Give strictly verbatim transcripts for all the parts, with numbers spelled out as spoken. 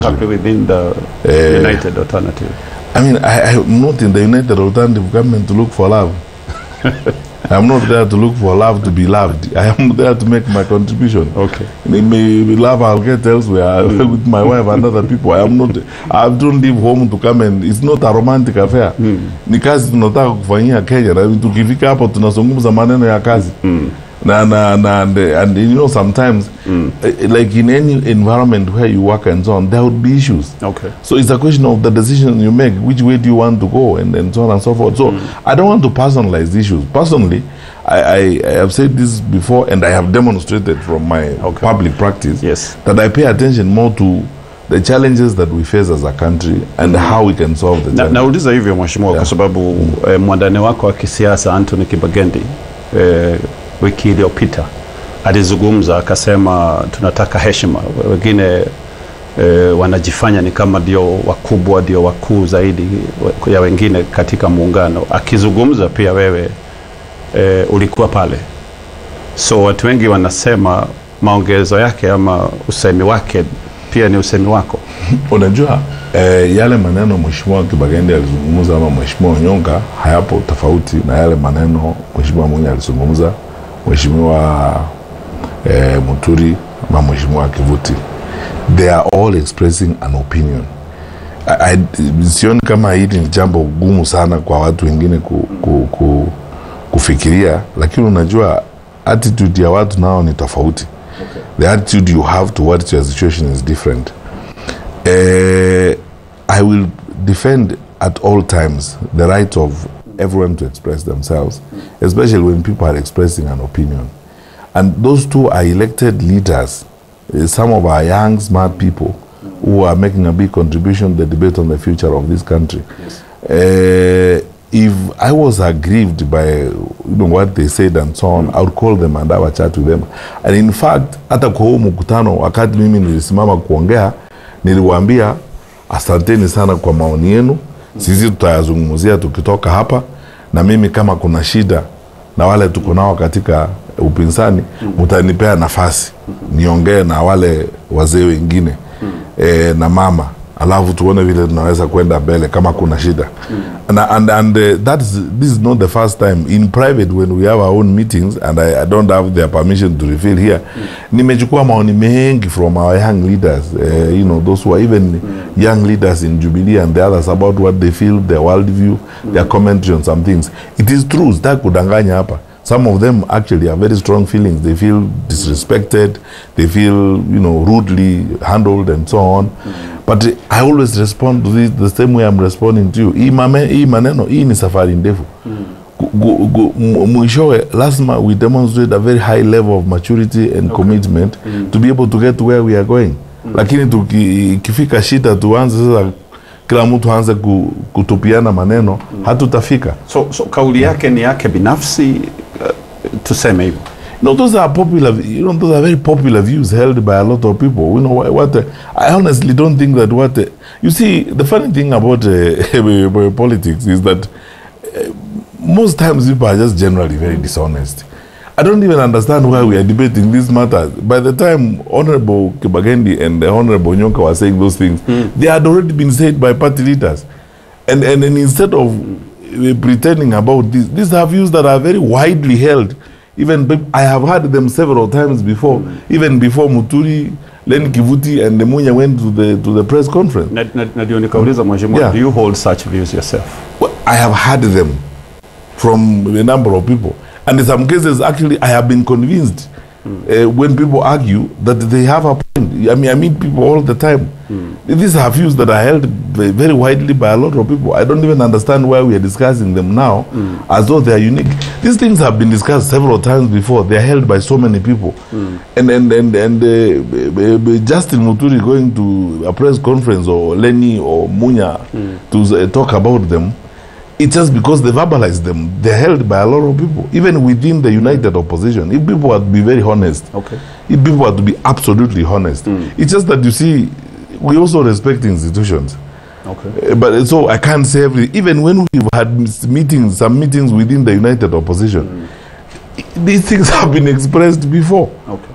happy within the uh, United Alternative? I mean, I, I'm not in the United Alternative government to look for love. I'm not there to look for love to be loved. I am there to make my contribution. Okay. Maybe love I'll get elsewhere mm. with my wife and other people. I am not. I don't leave home to come and. It's not a romantic affair. Ni kazi tunataka kufanyia Kenya. Na tukifika hapo tunazungumza maneno ya kazi. Mm. Na na na and, and you know sometimes mm. like in any environment where you work and so on, there would be issues. Okay. So it's a question of the decision you make, which way do you want to go, and, and so on and so forth. So mm. I don't want to personalize issues. Personally, I, I, I have said this before, and I have demonstrated from my okay. public practice yes. that I pay attention more to the challenges that we face as a country and mm. how we can solve the challenges. Na nauliza hivyo mheshimiwa yeah. kwa sababu mm. eh, mwandani wako wa kisiasa Anthony Kibagendi eh, wiki iliyopita alizungumza akasema tunataka heshima. Wengine e, wanajifanya ni kama ndio wakubwa, ndio wakuu zaidi ya wengine katika muungano. Akizungumza pia wewe e, ulikuwa pale. So watu wengi wanasema maongezo yake ama usemi wake pia ni usemi wako. Unajua e, yale maneno mheshimiwa Kibagendi alizungumza ama mheshimiwa Onyonka hayapo tofauti na yale maneno mheshimiwa Munya alizungumza, mheshimiwa eh, Muturi ama mheshimiwa Kivuti. They are all expressing an opinion. I, I, sioni kama hili ni jambo gumu sana kwa watu wengine ku, ku, ku, kufikiria, lakini unajua attitude ya watu nao ni tofauti. Okay. The attitude you have towards your situation is different. Uh, I will defend at all times the right of everyone to express themselves, especially when people are expressing an opinion. And those two are elected leaders, uh, some of our young, smart people who are making a big contribution to the debate on the future of this country. Yes. Uh, if I was aggrieved by you know, what they said and so on, I would call them and I would chat with them. And in fact, hata kwa huu mkutano, wakati mimi nilisimama kuongea, niliwaambia asanteni sana kwa maoni yenu. Sisi tutayazungumzia tukitoka hapa, na mimi kama kuna shida na wale tuko nao katika upinzani mtanipea nafasi niongee na wale wazee wengine e, na mama, alafu tuone vile tunaweza kwenda mbele kama kuna shida. And, and, and uh, that's, this is not the first time in private when we have our own meetings and I, I don't have their permission to reveal here. Mm. Nimechukua maoni mengi from our young leaders, uh, you know, those who are even mm. young leaders in Jubilee and the others about what they feel, their worldview, mm. their commentary on some things. It is true, sitaki kudanganya hapa. Some of them actually have very strong feelings. They feel disrespected, they feel, you know, rudely handled and so on. Mm. But I always respond to this the same way I'm responding to you. Hii mame, hii maneno, hii ni safari ndefu. Mwishowe, lazima we demonstrate a very high level of maturity and okay. commitment mm. to be able to get to where we are going. Mm. Lakini tukifika shida tuanze sasa kila mtu aanze kutupiana maneno, mm. hatutafika. So, so kauli yake ni yake binafsi, uh, tuseme hivyo. No, those are popular, you know, those are very popular views held by a lot of people. You know, what, what uh, I honestly don't think that what, uh, you see, the funny thing about uh, politics is that uh, most times people are just generally very dishonest. I don't even understand why we are debating this matter. By the time Honorable Kibagendi and Honorable Onyonka were saying those things, mm. they had already been said by party leaders. And, and, and instead of uh, pretending about this, these are views that are very widely held. Even I have heard them several times before, mm. even before Muturi, Len Kivuti and Munya went to the to the press conference. Na, na, na yeah. Do you hold such views yourself? Well, I have heard them from a number of people. And in some cases, actually, I have been convinced mm. uh, when people argue that they have a point. I mean, I meet people all the time. Mm. These are views that are held very widely by a lot of people. I don't even understand why we are discussing them now mm. as though they are unique. These things have been discussed several times before. They are held by so many people. Mm. And and and, and uh, Justin Muturi going to a press conference or Lenny or Munya mm. to uh, talk about them, it's just because they verbalize them. They're held by a lot of people, even within the united opposition. If people had to be very honest, okay. if people had to be absolutely honest, mm. it's just that you see, we also respect institutions. Okay. Uh, but so I can't say everything. Even when we've had meetings, some meetings within the united opposition, mm. these things have been expressed before. Okay.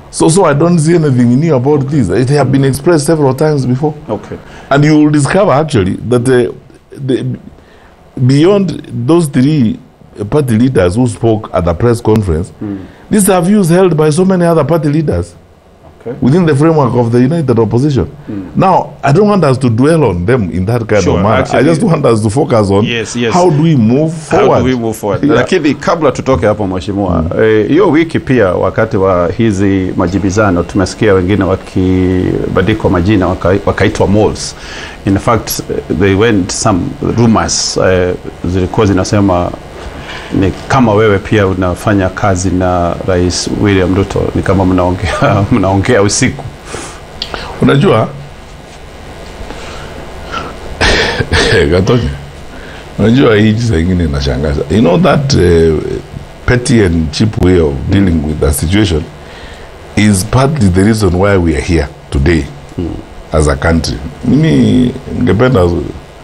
So, so I don't see anything new about this. It have been expressed several times before. Okay. And you will discover actually that uh, the, beyond those three party leaders who spoke at the press conference, mm. these are views held by so many other party leaders okay. within the framework of the United Opposition. Mm. Now, I don't want us to dwell on them in that kind sure, of manner. Actually, I just want us to focus on yes, yes. how do we move forward. How do we move forward? Yeah. Lakini kabla tutoke hapo mheshimiwa, hiyo mm. e, wiki pia wakati wa hizi majibizano tumesikia wengine wakibadikwa majina wakaitwa waka malls. In fact, they went some rumors uh, zilikuwa zinasema ni kama wewe pia unafanya kazi na Rais William Ruto, ni kama mnaongea mnaongea usiku. Unajua Gatonya, unajua hii jinsi nyingine inashangaza. You know that uh, petty and cheap way of dealing with the situation is partly the reason why we are here today hmm. as a country. Mimi ningependa uh,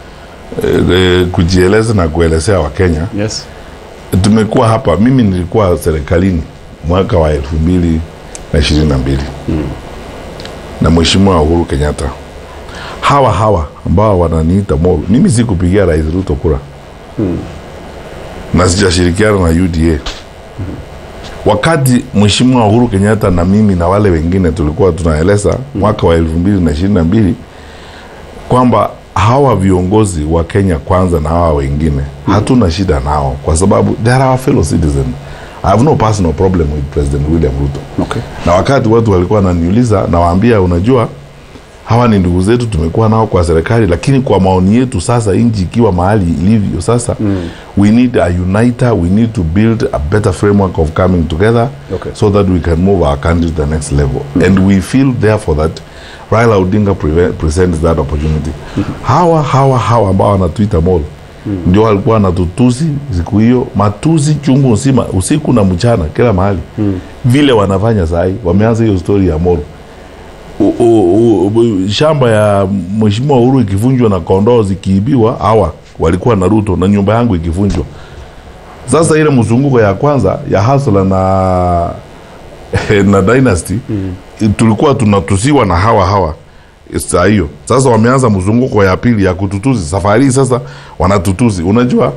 uh, kujieleza na kuelezea wa Kenya. Yes. Tumekuwa hapa, mimi nilikuwa serikalini mwaka wa elfu mbili na ishirini na mbili mm. na Mheshimiwa Uhuru Kenyatta. Hawa hawa ambao wananiita molo, mimi sikupigia Rais Ruto kura mm. na sijashirikiana na U D A mm. wakati Mheshimiwa Uhuru Kenyatta na mimi na wale wengine tulikuwa tunaeleza mm. mwaka wa elfu mbili na ishirini na mbili kwamba hawa viongozi wa Kenya kwanza na hawa wengine hmm. hatuna shida nao kwa sababu they are our fellow citizens. I have no personal problem with President William Ruto. Okay. Na wakati watu walikuwa wananiuliza na waambia, unajua hawa ni ndugu zetu, tumekuwa nao kwa serikali, lakini kwa maoni yetu sasa nchi ikiwa mahali ilivyo sasa mm. we need a uniter, we need to build a better framework of coming together okay. so that we can move our country to the next level mm. and we feel therefore that Raila Odinga presents that opportunity. Mm -hmm. Hawa hawa hawa ambao wanatuita mall mm -hmm. ndio walikuwa wanatutusi siku hiyo, matusi chungu nzima usiku na mchana kila mahali. Mm -hmm. Vile wanafanya sahi, wameanza hiyo story ya mall. U, u, u, shamba ya Mheshimiwa Uhuru ikivunjwa na kondoo zikiibiwa, hawa walikuwa na Ruto na nyumba yangu ikivunjwa. Sasa ile mzunguko ya kwanza ya Hasla na na Dynasty mm. tulikuwa tunatusiwa na hawa hawa saa hiyo. Sasa wameanza mzunguko ya pili ya kututuzi. Safari sasa wanatutuzi. Unajua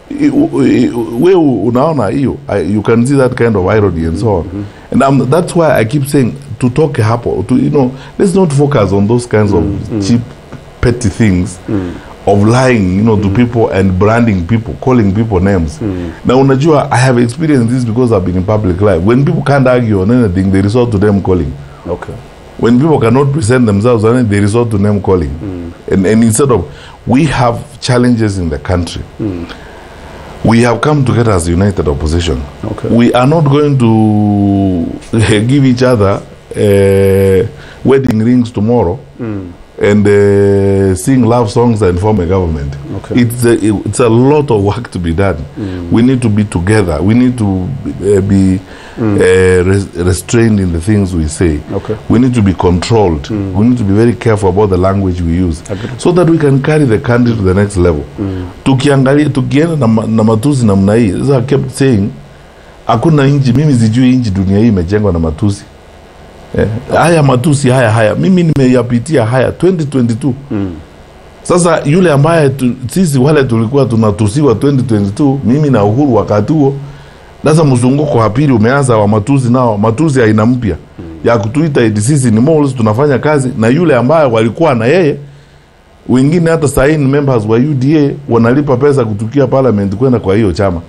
wewe unaona hiyo, you can see that kind of irony and so on. Mm -hmm. And um, that's why I keep saying to talk hapo to, you know, let's not focus on those kinds of mm -hmm. cheap petty things mm. of lying, you know, mm. to people and branding people, calling people names. Mm. Now, unajua, I have experienced this because I've been in public life. When people can't argue on anything, they resort to name calling. Okay. When people cannot present themselves on anything, they resort to name calling. Mm. And, and instead of, we have challenges in the country. Mm. We have come together as a united opposition. Okay. We are not going to uh, give each other uh, wedding rings tomorrow. Mm. and uh, sing love songs and form a government. Okay. It's a, it's a lot of work to be done. Mm. We need to be together. We need to uh, be mm. uh, res restrained in the things we say. Okay. We need to be controlled. Mm. We need to be very careful about the language we use. Okay. So that we can carry the country to the next level. Mm. Tukiangalia, tukienda na, na matusi namna hii, so I kept saying, hakuna nchi, mimi sijui nchi dunia hii imejengwa na matusi. Eh, haya matusi haya haya mimi nimeyapitia haya twenty twenty-two. Mm. Sasa yule ambaye tu, sisi wale tulikuwa tunatusiwa twenty twenty-two, mimi na Uhuru wakati huo, sasa mzunguko wa pili umeanza wa matusi nao, matusi aina mpya mm. ya kutuita eti sisi ni malls tunafanya kazi na yule ambaye walikuwa na yeye, wengine hata sign members wa U D A wanalipa pesa kutukia parliament kwenda kwa hiyo chama.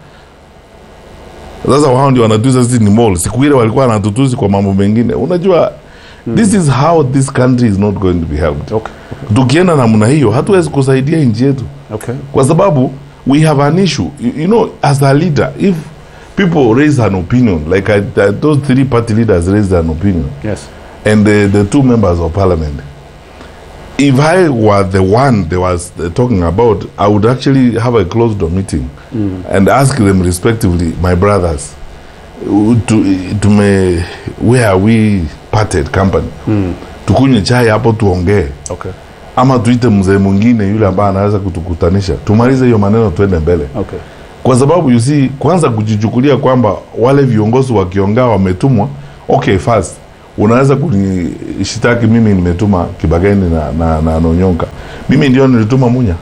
Sasa wao ndio wanatuza sisi ni mall. Siku ile walikuwa wanatutuzi kwa mambo mengine. Unajua mm. this is how this country is not going to be helped. Okay. Okay. Tukienda namna hiyo hatuwezi kusaidia nchi yetu. Okay. Kwa sababu we have an issue. You, you know, as a leader, if people raise an opinion, like I, uh, those three party leaders raised an opinion. Yes. And the, the two members of parliament. If I were the one they was talking about, I would actually have a closed door meeting mm. and ask them respectively, my brothers, to, to me, where are we parted company? Mm. Tukunywe chai hapo tuongee. Okay. Ama tuite mzee mwingine yule ambaye anaweza kutukutanisha. Tumalize hiyo maneno tuende mbele. Okay. Kwa sababu you see, kwanza kujichukulia kwamba wale viongozi wakiongea wametumwa, okay, first unaweza kunishitaki mimi nimetuma Kibageni na na, na Nonyonka. Mimi ndio nilituma Munya.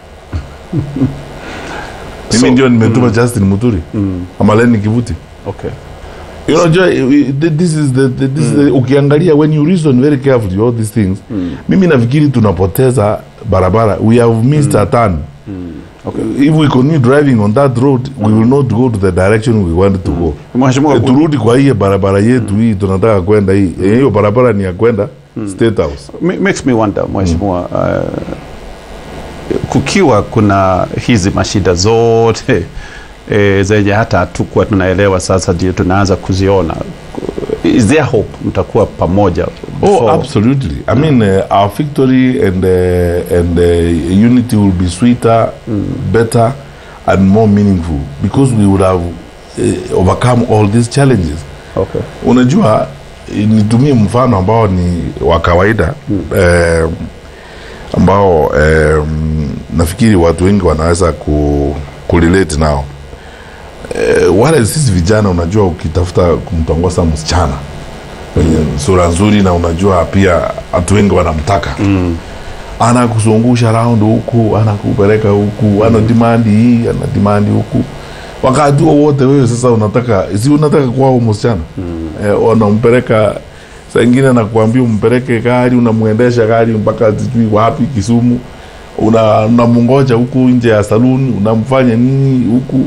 Mimi so, ndio nimetuma mm, Justin Muturi. Mm. Ama Lenny Kivuti. Okay. You know, Joy, this is the, the this mm. is the, ukiangalia when you reason very carefully all these things, mm, mimi nafikiri tunapoteza barabara. We have missed mm. a turn. Mm. Okay. If we continue driving on that road, mm, we will not go to the direction we wanted to mm. go. E, turudi kwa hii barabara yetu mm. hii tunataka kwenda hii. Mm. Hiyo barabara ni ya kwenda mm. State House. M makes me wonder, Mheshimiwa, mm. uh, kukiwa kuna hizi mashida zote e, zenye hata hatukuwa tunaelewa, sasa ndio tunaanza kuziona. Is there hope mtakuwa pamoja? Oh, absolutely. I mean, uh, our victory and uh, and uh, unity will be sweeter, mm. better, and more meaningful because we would have uh, overcome all these challenges. Okay. Unajua, nitumie mfano ambao ni wa kawaida, mm. eh, ambao eh, nafikiri watu wengi wanaweza ku kurelate nao. Eh, wale sisi vijana, unajua, ukitafuta kumtongoza msichana mwenye sura nzuri na unajua pia watu wengi wanamtaka, mm. anakusungusha round huku, anakupeleka huku, ana demand hii, ana demand huku. Wakati wote wewe sasa unataka, si unataka kwao msichana, mm. eh, unampeleka saa nyingine anakuambia umpeleke gari, unamuendesha gari mpaka sijui wapi Kisumu, una unamungoja huku nje ya saluni, unamfanya nini huku.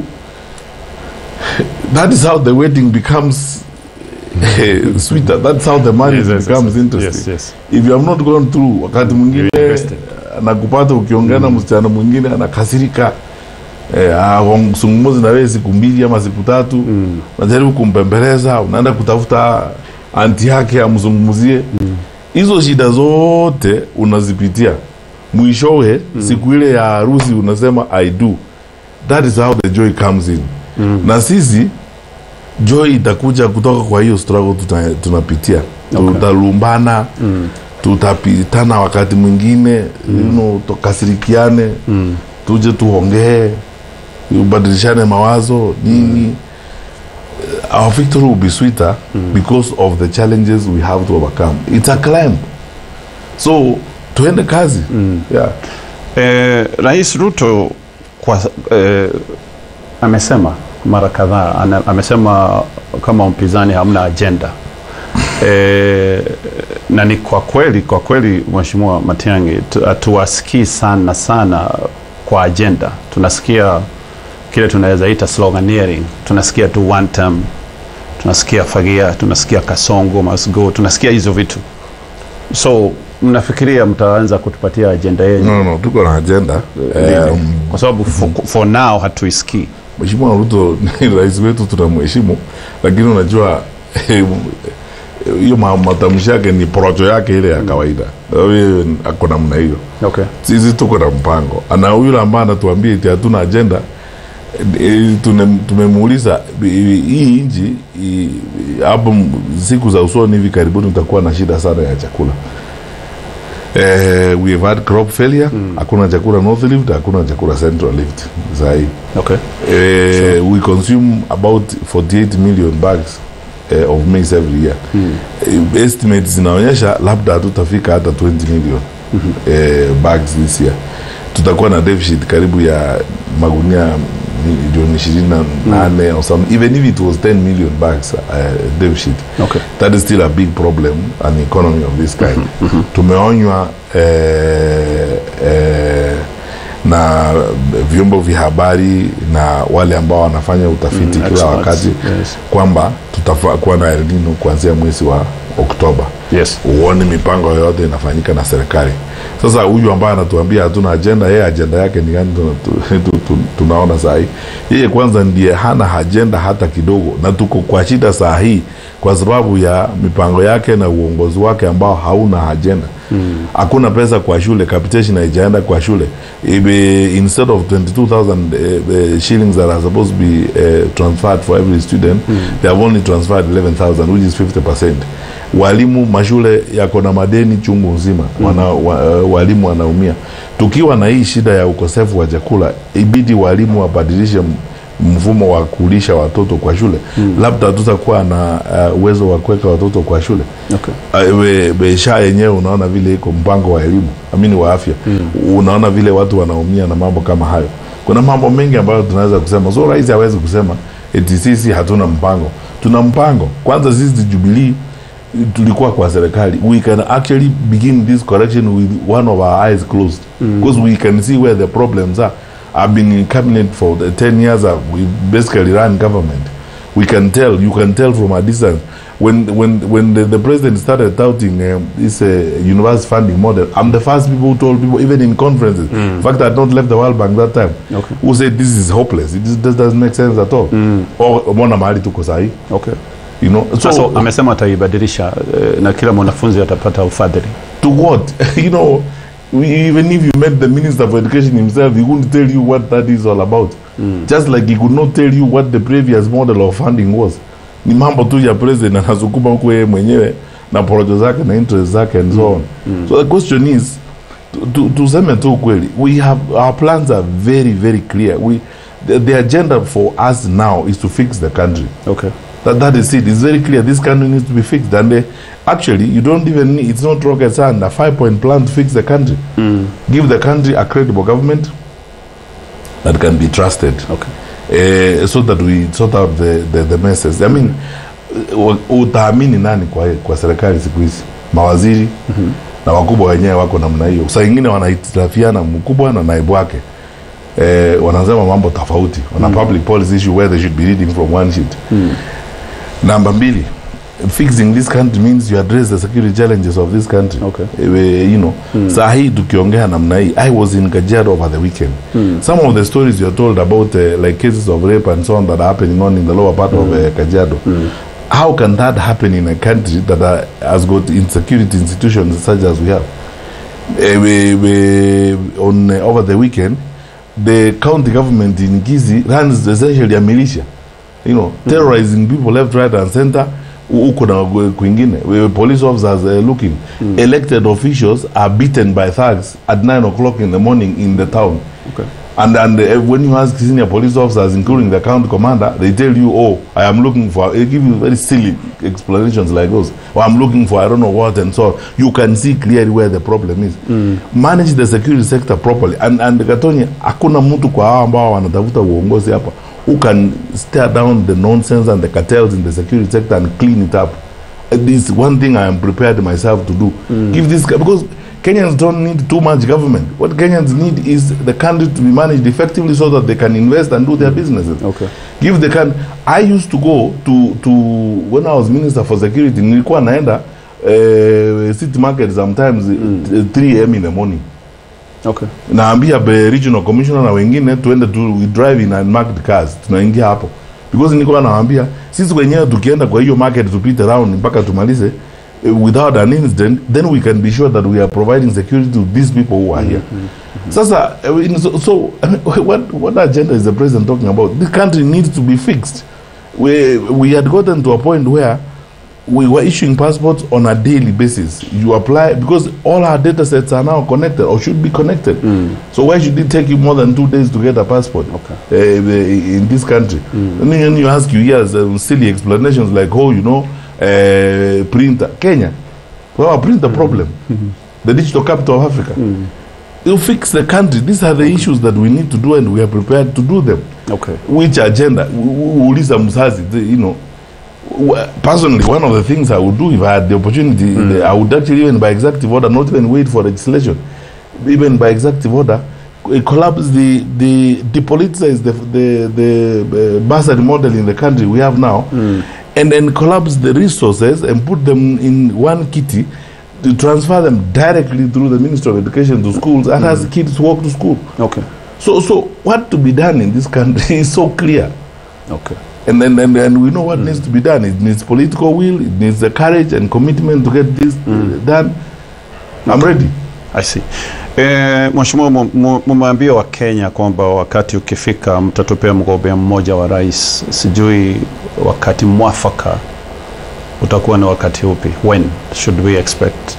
That is how the wedding becomes uh, sweeter. That's how the marriage yes, becomes yes, interesting. Yes, yes. If you have not gone through, wakati mwingine anakupata ukiongea msichana mwingine anakasirika, eh, msungumuzi na wewe siku mbili ama siku tatu, mm. unajaribu kumbembeleza, unaenda kutafuta anti yake amzungumuzie. Hizo mm. shida zote unazipitia. Mwishowe mm. siku ile ya harusi unasema I do. That is how the joy comes in. Mm. Na sisi joy itakuja kutoka kwa hiyo struggle tunapitia. Okay. Tutalumbana, mm. tutapitana wakati mwingine, mm. you know, tukasirikiane, mm. tuje tuongee, ubadilishane mawazo nini. Mm. Our victory will be sweeter mm. because of the challenges we have to overcome. It's a climb. So tuende kazi. Mm. Yeah. Eh, Rais Ruto kwa eh, amesema mara kadhaa, amesema kama mpinzani hamna agenda. E, na ni kwa kweli, kwa kweli Mheshimiwa Matiang'i, tuwasikii sana sana kwa agenda. Tunasikia kile tunaweza ita sloganeering, tunasikia tu one term, tunasikia fagia, tunasikia Kasongo must go, tunasikia hizo vitu. So mnafikiria mtaanza kutupatia agenda yenu? No, no, tuko na agenda. Um, kwa sababu for, for now hatuisikii. Mheshimiwa Ruto ni rais wetu, tunamheshimu, lakini unajua hiyo matamshi yake ni porojo yake ile ya kawaida. Wewe ako namna hiyo. Okay. Sisi tuko na mpango. Ana yule ambaye anatuambia eti hatuna agenda. E, tumemuuliza hii nchi hapo siku za usoni hivi karibuni utakuwa na shida sana ya chakula. Uh, we have had crop failure. Mm. Hakuna chakula North Rift, hakuna chakula Central Rift. Zai. Okay. Uh, sure. We consume about forty-eight million bags uh, of maize every year. Mm. Uh, estimates zinaonyesha labda hatutafika hata twenty million mm -hmm. uh, bags this year. Tutakuwa na deficit karibu ya magunia milioni ishirini na nane mm. or some, even if it was ten million bags uh, deficit. Okay. That is still a big problem an economy of this kind. Mm -hmm. Tumeonywa eh, eh, na vyombo vya habari na wale ambao wanafanya utafiti mm, kila wakati yes. kwamba tutakuwa na El Nino kuanzia mwezi wa Oktoba. Yes. Uone mipango yote inafanyika na serikali. Sasa huyu ambaye anatuambia hatuna agenda, yeye agenda yake ni gani? Tunaona saa hii yeye kwanza ndiye hana agenda hata kidogo, na tuko kwa shida saa hii kwa sababu ya mipango yake na uongozi wake ambao hauna agenda. Hakuna mm. pesa kwa shule, capitation haijaenda kwa shule. Ibe, instead of twenty-two thousand uh, uh, shillings that are supposed to be uh, transferred for every student, mm. they have only transferred eleven thousand, which is fifty percent. Walimu mashule yako na madeni chungu nzima. Mm. Wana, wa, uh, walimu wanaumia. Tukiwa na hii shida ya ukosefu wa chakula, ibidi walimu wabadilishe mfumo wa kulisha watoto kwa shule, mm. labda tutakuwa na uh, uwezo wa kuweka watoto kwa shule. Okay. Uh, we, we sha yenyewe unaona vile iko mpango wa elimu, amini wa afya, mm. unaona vile watu wanaumia na mambo kama hayo. Kuna mambo mengi ambayo tunaweza kusema. So rais hawezi kusema eti sisi hatuna mpango. Tuna mpango. Kwanza sisi Jubilee tulikuwa kwa serikali. We can actually begin this correction with one of our eyes closed, mm. because we can see where the problems are. I've been in cabinet for the ten years. We basically run government. We can tell, you can tell from a distance. When when when the, the president started touting um, this uh, universal funding model, I'm the first people who told people, even in conferences, mm. in fact I had not left the World Bank that time, okay. who said this is hopeless. It just doesn't make sense at all. Mm. Or mwana mahali tuko sahi. Okay. You know, so, so amesema ataibadilisha na kila mwanafunzi atapata ufadhili. To what? You know, we, even if you met the Minister for Education himself, he wouldn't tell you what that is all about. Mm. Just like he could not tell you what the previous model of funding was. Ni mambo tu ya president anasukuma huko yeye mwenyewe na porojo zake na interest zake and so on. Mm. So the question is, tuseme tu kweli, we have, our plans are very very clear. We the, the agenda for us now is to fix the country. Okay. That, that is it. It's very clear. This country needs to be fixed. And uh, actually, you don't even need, it's not rocket science, a five-point plan to fix the country. Mm. Give the country a credible government that can be trusted. Okay. Uh, so that we sort out the, the, the messes. I mean, utaamini nani kwa, kwa serikali siku hizi? Mawaziri mm-hmm. na wakubwa wenyewe wako namna hiyo. Saa ingine wanahitilafiana mkubwa na naibu wake. Eh, wanasema mambo tofauti. On a mm. public policy issue where they should be reading from one sheet. Mm. Number mbili, fixing this country means you address the security challenges of this country. Okay. Uh, you know, mm. saa hii tukiongea namna hii, I was in Kajiado over the weekend. Mm. Some of the stories you are told about uh, like cases of rape and so on that are happening on in the lower part mm. of uh, Kajiado. Mm. How can that happen in a country that uh, has got insecurity institutions such as we have? Uh, we, we, on uh, over the weekend, the county government in Gizi runs essentially a militia, you know, mm-hmm. terrorizing people left, right and center. Uko na kwingine, police officers are looking. Mm. Elected officials are beaten by thugs at nine o'clock in the morning in the town. Okay. And and uh, when you ask senior police officers, including the county commander, they tell you, "Oh, I am looking for." They give you very silly explanations like those. "Oh, I'm looking for I don't know what," and so on. You can see clearly where the problem is. Mm. Manage the security sector properly. And and Katonya, hakuna mtu kwa hao ambao wanatafuta uongozi hapa who can stare down the nonsense and the cartels in the security sector and clean it up. This is one thing I am prepared myself to do. Mm. Give this, because Kenyans don't need too much government. What Kenyans need is the country to be managed effectively so that they can invest and do their businesses. Okay. Give the country. I used to go to to when I was Minister for Security. Nilikuwa naenda uh, city market sometimes mm. three a m in the morning. Okay. Naambia be regional commissioner na wengine tuende tu, we drive in and market cars. Tunaingia hapo. Because nilikuwa naambia sisi wenyewe tukienda kwa hiyo market tupite round mpaka tumalize without an incident, then we can be sure that we are providing security to these people who are here. Mm-hmm. Sasa, so, so I mean, what what agenda is the president talking about? This country needs to be fixed. We we had gotten to a point where we were issuing passports on a daily basis. You apply, because all our data sets are now connected or should be connected. Mm. So why should it take you more than two days to get a passport? Okay. Uh, in this country? Mm. And then you ask you yes, uh, silly explanations like, oh, you know, Uh, printer Kenya, well, our printer mm-hmm. problem, mm-hmm. the digital capital of Africa. Mm-hmm. You fix the country. These are the okay. issues that we need to do, and we are prepared to do them. Okay. Which agenda? Uliza Msazi, you know. Personally, one of the things I would do if I had the opportunity, mm. I would actually, even by executive order, not even wait for legislation, even by executive order, collapse the the depoliticize the the the uh, bursary model in the country we have now. Mm. And then collapse the resources and put them in one kitty to transfer them directly through the Ministry of Education to schools and mm. as kids walk to school. Okay. So so what to be done in this country is so clear. Okay. And then and, and we know what mm. needs to be done. It needs political will, it needs the courage and commitment to get this mm. done. I'm ready. I see. Eh, Mheshimiwa, mumeambia wa Kenya kwamba wakati ukifika mtatupea mgombea mmoja wa rais. Sijui wakati mwafaka utakuwa ni wakati upi? When should we expect?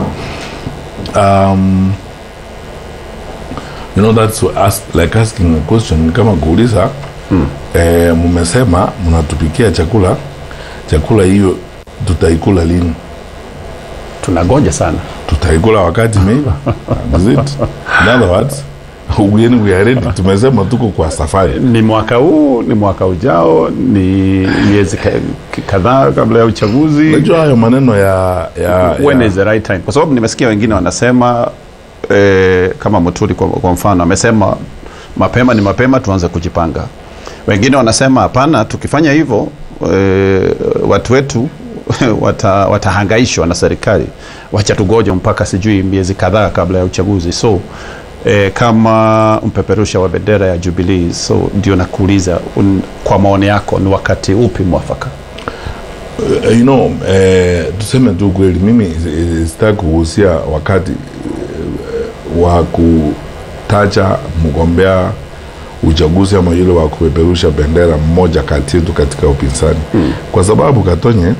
Um, you know, that's ask, like asking a question. Kama kuuliza mm. E, mumesema mnatupikia chakula, chakula hiyo tutaikula lini? Tunagoja sana. Tutaikula wakati imeiva. Is it? In other words, when we are ready, tumesema tuko kwa safari. Ni mwaka huu, ni mwaka ujao, ni miezi kadhaa kabla ya uchaguzi. Unajua hayo maneno ya, ya when ya, is the right time? Kwa sababu nimesikia wengine wanasema eh, kama Muturi kwa, kwa mfano amesema mapema ni mapema, tuanze kujipanga. Wengine wanasema hapana, tukifanya hivyo e, watu wetu wata, watahangaishwa na serikali, wacha tugoje mpaka sijui miezi kadhaa kabla ya uchaguzi. So e, kama mpeperusha wa bendera ya Jubilee, so ndio nakuuliza kwa maoni yako ni wakati upi mwafaka? Uh, you know, eh, tuseme tu kweli, mimi sitaki kuhusia wakati uh, wa kutacha mgombea uchaguzi ama yule wa kupeperusha bendera mmoja kati yetu katika upinzani. Hmm. Kwa sababu Katonye,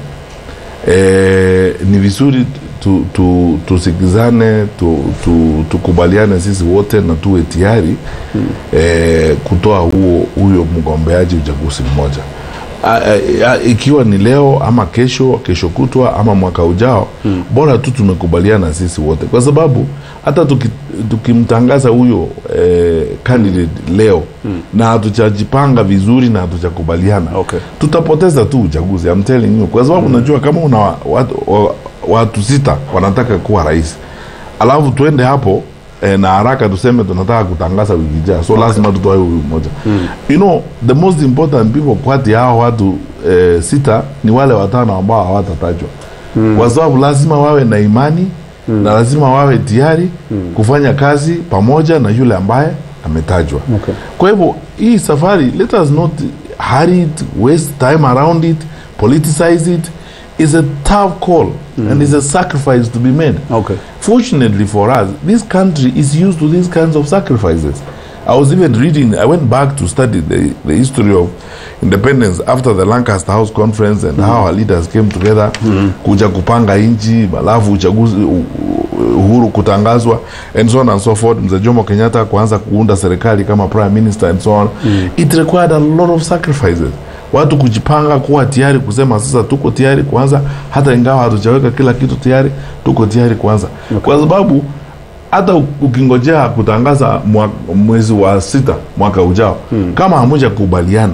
eh, ni vizuri tu, tu, tusikizane, tu, tu, tukubaliane sisi wote na tuwe tayari hmm. eh, kutoa huo huyo mgombeaji uchaguzi mmoja. A, a, a, ikiwa ni leo ama kesho, kesho kutwa ama mwaka ujao, hmm. bora tu tumekubaliana sisi wote, kwa sababu hata tukimtangaza tuki huyo eh, candidate leo hmm. na hatuchajipanga vizuri na hatuchakubaliana, okay. tutapoteza tu uchaguzi. I'm telling you, kwa sababu unajua hmm. kama una watu, watu sita wanataka kuwa rais, alafu tuende hapo eh, na haraka tuseme tunataka kutangaza wiki ijayo, so okay. lazima tutoe huyu mmoja. hmm. You know, the most important people kwati hao watu eh, sita ni wale watano ambao hawatatajwa. hmm. Kwa sababu lazima wawe na imani hmm. na lazima wawe tayari hmm. kufanya kazi pamoja na yule ambaye ametajwa. Okay. Kwa hivyo hii safari, let us not hurry it, waste time around it, politicize it. Is a tough call mm. and is a sacrifice to be made. Okay. Fortunately for us, this country is used to these kinds of sacrifices. I was even reading, I went back to study the, the history of independence after the Lancaster House Conference and mm. how our leaders came together mm. kuja kupanga inchi, balafu uchaguzi uhuru kutangazwa and so on and so forth. Mzee Jomo Kenyatta kuanza kuunda serikali kama prime minister and so on. Mm. It required a lot of sacrifices. Watu kujipanga kuwa tayari kusema sasa tuko tayari kuanza, hata ingawa hatujaweka kila kitu tayari, tuko tayari kuanza. Okay. Kwa sababu hata ukingojea kutangaza mwezi wa sita mwaka ujao, hmm. kama hamoja kubaliana,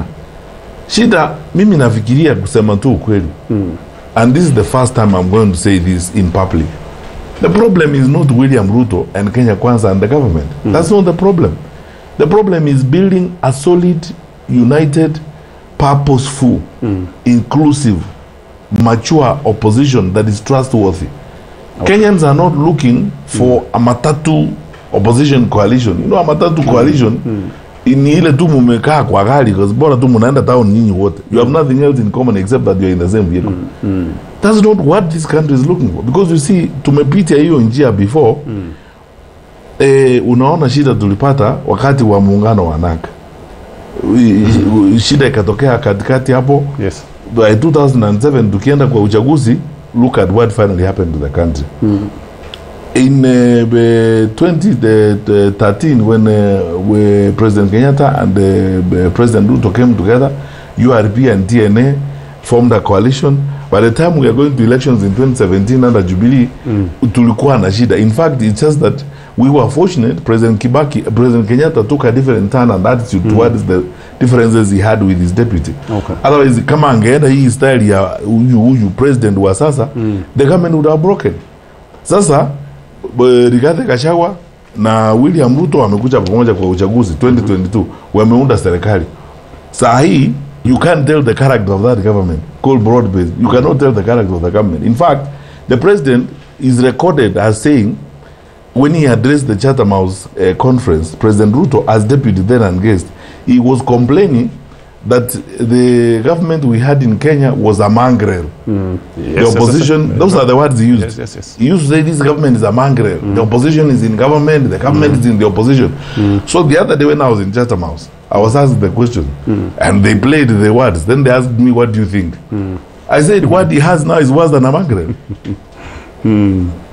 shida mimi nafikiria kusema tu ukweli. Hmm. And this is the first time I'm going to say this in public. The problem is not William Ruto and Kenya Kwanza and the government. Hmm. That's not the problem. The problem is building a solid, united, purposeful, mm. inclusive, mature opposition that is trustworthy. Okay. Kenyans are not looking for mm. a matatu opposition coalition. You know, a matatu mm. coalition mm. in ile tu mumekaa kwa gari, because bora tu munaenda town nyinyi wote. You have nothing else in common except that you are in the same vehicle. Mm. Mm. That's not what this country is looking for. Because you see, tumepitia hiyo njia before. Mm. Eh, unaona shida tulipata wakati wa muungano wa Naka. Shida ikatokea katikati hapo. Yes. By two thousand seven tukienda kwa uchaguzi, look at what finally happened to the country. Mm. In uh, twenty thirteen when uh, when President Kenyatta and uh, President Ruto came together, U R P and T N A formed a coalition. By the time we are going to elections in twenty seventeen under Jubilee, mm. tulikuwa na shida. In fact, it's just that we were fortunate. President Kibaki, President Kenyatta took a different turn and attitude mm. towards the differences he had with his deputy. Okay. Otherwise, kama angeenda hii style ya huyu huyu president wa sasa, mm. the government would have broken. Sasa Rigathi Gachagua na William Ruto wamekuja pamoja kwa uchaguzi twenty twenty-two, mm-hmm. wameunda serikali. Saa hii you can't tell the character of that government called broad-based. You cannot tell the character of the government. In fact, the president is recorded as saying, when he addressed the Chatham House uh, conference, President Ruto, as deputy then and guest, he was complaining that the government we had in Kenya was a mongrel. Mm. Yes, the opposition, yes, yes, those are the words he used. Yes, yes, yes. He used to say this government is a mongrel. Mm. The opposition is in government, the government mm. is in the opposition. Mm. So the other day when I was in Chatham House, I was asked the question, mm. and they played the words. Then they asked me, what do you think? Mm. I said, what he has now is worse than a mongrel. mm.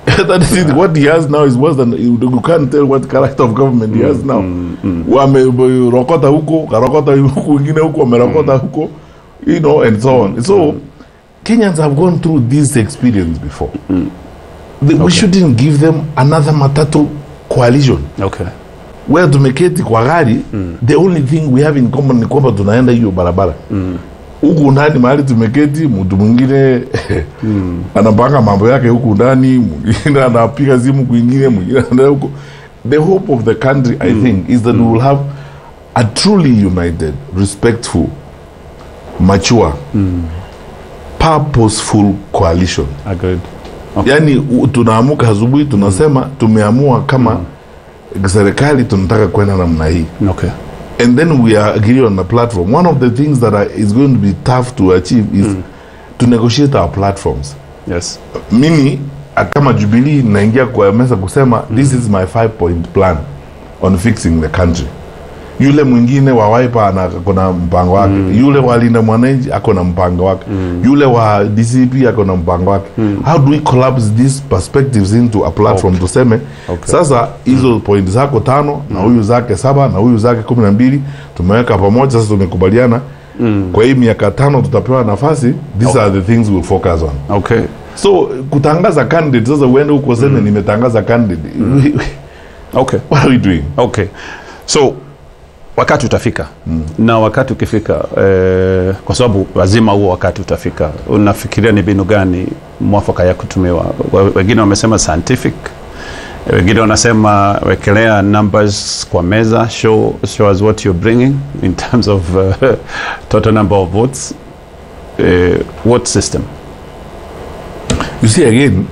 That is it. What he has now is worse than you, you can't tell what character of government he has now. Mm, mm. Wamerokota huko, karokota huko, wengine huko, wamerokota huko, you know, and so on. So Kenyans have gone through this experience before. Mm. The, Okay. We shouldn't give them another matatu coalition Okay. where tumeketi kwa gari. Mm. The only thing we have in common ni kwamba tunaenda hiyo barabara. Mm. Huku ndani mahali tumeketi, mtu mwingine Mm. anapanga mambo yake huku ndani, mwingine anapiga simu kwingine, mwingine anaenda huko. The hope of the country, I think, is that we will have a truly united, respectful, mature, purposeful coalition. Agreed. Okay. Yani u- tunaamuka asubuhi tunasema tumeamua kama serikali tunataka kwenda namna hii, Okay. and then we are agree on the platform. One of the things that are, is going to be tough to achieve is to negotiate our platforms. Yes. Mimi a- kama Jubilee naingia kwa meza kusema this is my five point plan on fixing the country. Yule mwingine wa Wiper ana kuna mpango wake, yule wa Linda Mwananchi ako na mpango wake, yule wa D C P ako na mpango wake. How do we collapse these perspectives into a platform? Okay. Tuseme Okay. sasa hizo point zako tano na huyu zake saba na huyu zake kumi na mbili tumeweka pamoja, sasa tumekubaliana kwa hii miaka tano tutapewa nafasi, these are the things we'll focus on. Okay. So kutangaza candidate sasa uende huko sema nimetangaza candidate. Okay. What are we doing? Okay. So wakati utafika. Mm. Na wakati ukifika eh, kwa sababu lazima huo wakati utafika. Unafikiria ni mbinu gani mwafaka ya kutumiwa? Wa- Wengine wamesema scientific. Wengine wanasema wekelea numbers kwa meza, show show us what you're bringing in terms of uh, total number of votes. Uh, what system? You see, again,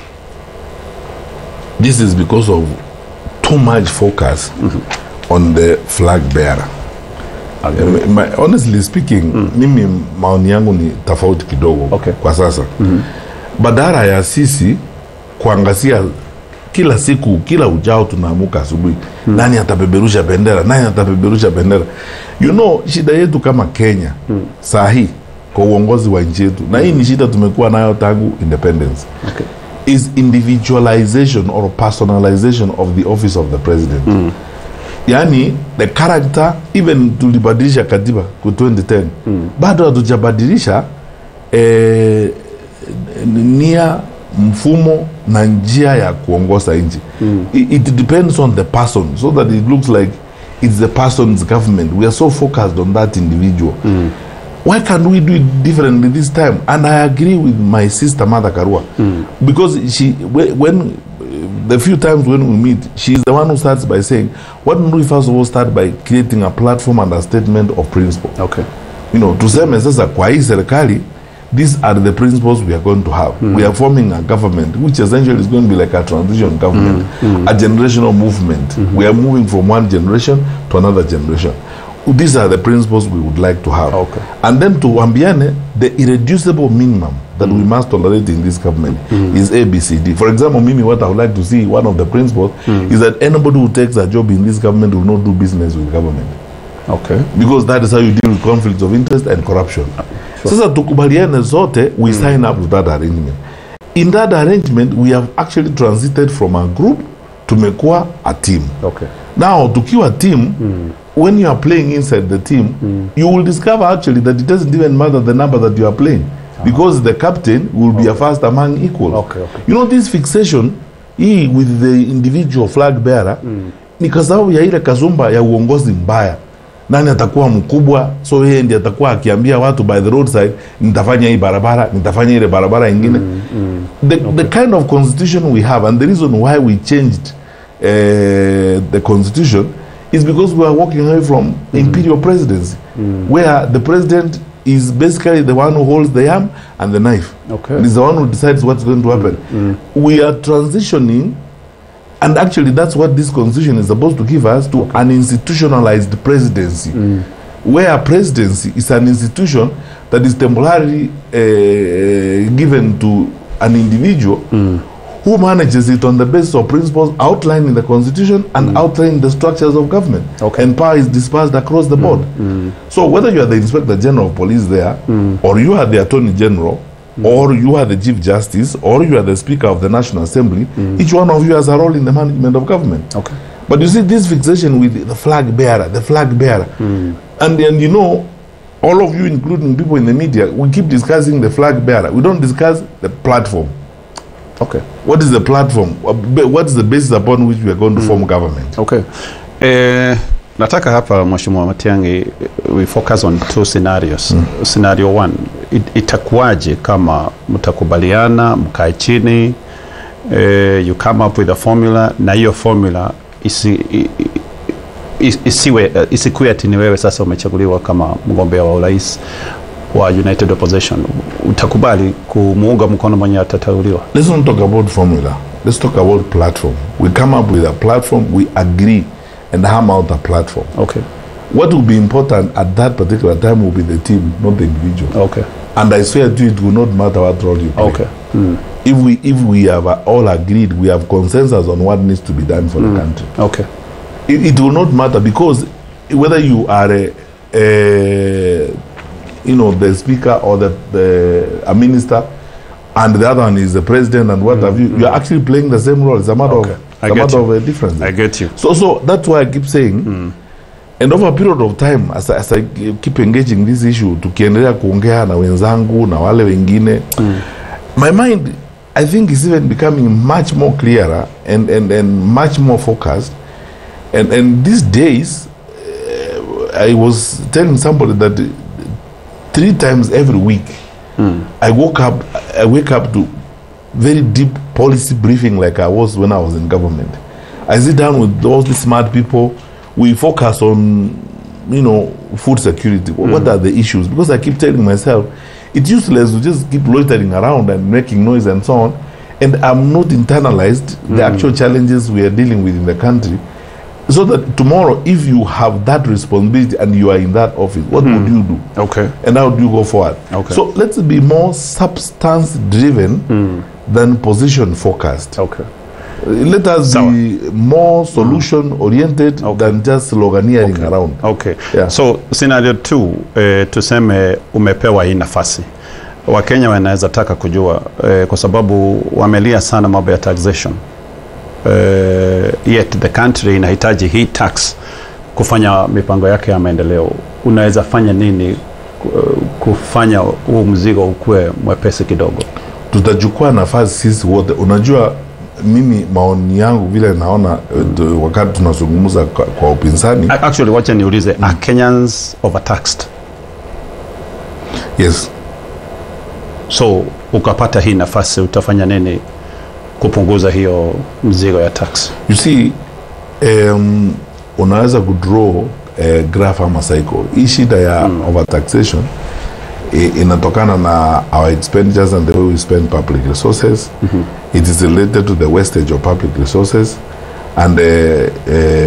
this is because of too much focus on the flag bearer. Okay. Uh, my, honestly speaking, mimi maoni yangu ni tofauti kidogo Okay. kwa sasa. Badala ya sisi kuangazia kila siku, kila ujao tunaamuka asubuhi, nani atapeperusha bendera, nani atapeperusha bendera. You know, shida yetu kama Kenya saa hii kwa uongozi wa nchi yetu, na hii ni shida tumekuwa nayo tangu independence, Okay. is individualization or personalization of the office of the president. Mm. Yani the character, even tulibadilisha katiba ku twenty ten, mm. bado hatujabadilisha eh, nia, mfumo na njia ya kuongoza nchi. Mm. It, it depends on the person so that it looks like it's the person's government. We are so focused on that individual. Mm. Why can't we do it differently this time? And I agree with my sister Martha Karua, mm. because she when, when the few times when we meet, she is the one who starts by saying, why don't we first of all start by creating a platform and a statement of principle? Okay. You know, tuseme sasa kwa hii serikali, these are the principles we are going to have. Mm. We are forming a government which essentially is going to be like a transition government, mm. a generational movement. Mm-hmm. We are moving from one generation to another generation. These are the principles we would like to have. Okay. And then to Ambiane, the irreducible minimum that mm. we must tolerate in this government mm. is A B C D. For example, Mimi, what I would like to see, one of the principles mm. is that anybody who takes a job in this government will not do business with government. Okay. Because that is how you deal with conflicts of interest and corruption. Sure. Sasa tukubaliane zote, we mm. sign up to that arrangement. In that arrangement, we have actually transited from a group to tumekuwa a team. Okay. Now tukiwa team, mm. when you are playing inside the team, mm. you will discover actually that it doesn't even matter the number that you are playing, uh-huh. because the captain will okay. be a first among equals. Okay, okay. You know, this fixation hii with the individual flag bearer mm. ni kwa sababu ya ile kasumba ya uongozi mbaya. Nani atakuwa mkubwa, so yeye ndiye atakuwa akiambia watu by the roadside, nitafanya hii barabara, nitafanya ile barabara ingine. Mm, mm. The, okay. the kind of constitution we have, and the reason why we changed uh, the constitution is because we are walking away from mm. imperial presidency, mm. where the president is basically the one who holds the arm and the knife. Okay. And is the one who decides what's going to happen. Mm. We are transitioning, and actually that's what this constitution is supposed to give us, to okay. an institutionalized presidency, mm. where presidency is an institution that is temporarily uh, given to an individual mm. who manages it on the basis of principles outlined in the constitution and mm. outlined the structures of government. Okay. And power is dispersed across the board. Mm. Mm. So whether you are the inspector general of police there, mm. or you are the attorney general, mm. or you are the Chief Justice, or you are the Speaker of the National Assembly. Mm. Each one of you has a role in the management of government. Okay. But you see this fixation with the flag bearer, the flag bearer. Mm. And then, you know, all of you, including people in the media, we keep discussing the flag bearer. We don't discuss the platform. Okay. What is the platform? What is the basis upon which we are going to mm. form government? Okay. Eh, nataka hapa Mheshimiwa Matiang'i, we focus on two scenarios. Mm. Scenario one, it, itakuwaje kama mtakubaliana, mkae chini, eh, you come up with a formula, na hiyo formula isi, isi, isiwe, isikuwe ati ni wewe sasa umechaguliwa kama mgombea wa urais wa United Opposition. Utakubali kumuunga mkono mwenye atateuliwa? Let's not talk about formula. Let's talk about platform. We come up with a platform, we agree and hammer out a platform. Okay. What will be important at that particular time will be the team, not the individual. Okay. And I swear to you, it will not matter what role you play. Okay. Mm. If we if we have all agreed, we have consensus on what needs to be done for mm. the country. Okay. It, it will not matter, because whether you are a, a you know, the speaker or the, the a minister, and the other one is the president, and what mm. have you, mm. you are actually playing the same role. It's a matter okay. of it's a matter you. of a difference. I get you. So so that's why I keep saying. Mm. And over a period of time, as I, as I keep engaging this issue, tukiendelea kuongea na wenzangu na wale wengine, mm. my mind, I think, is even becoming much more clearer and, and, and much more focused. And, and these days, uh, I was telling somebody that three times every week, mm. I woke up, I wake up to very deep policy briefing like I was when I was in government. I sit down with all these smart people. We focus on, you know, food security. Mm. What are the issues? Because I keep telling myself, it's useless to just keep loitering around and making noise and so on. And I'm not internalized mm. the actual challenges we are dealing with in the country. So that tomorrow, if you have that responsibility and you are in that office, what mm. would you do? Okay. And how do you go forward? Okay. So let's be more substance-driven mm. than position-focused. Okay. Let us Sawa. be more solution-oriented okay. than just sloganeering okay. around. Okay. Yeah. So scenario two, eh, tuseme umepewa hii nafasi. Wakenya wanaweza taka kujua eh, kwa sababu wamelia sana mambo ya taxation. Eh, yet the country inahitaji hii tax kufanya mipango yake ya maendeleo. Unaweza fanya nini kufanya huu mzigo ukue mwepesi kidogo? Tutachukua nafasi sisi wote. Unajua, mimi maoni yangu vile naona mm. wakati tunazungumza kwa, kwa upinzani. Actually, wacha niulize, mm. are Kenyans overtaxed? Yes. So ukapata hii nafasi, utafanya nini kupunguza hiyo mzigo ya tax? You see, um, unaweza kudraw uh, graph ama cycle. Hii shida ya mm. overtaxation inatokana na our expenditures and the way we spend public resources. Mm-hmm. It is related to the wastage of public resources, and uh, uh,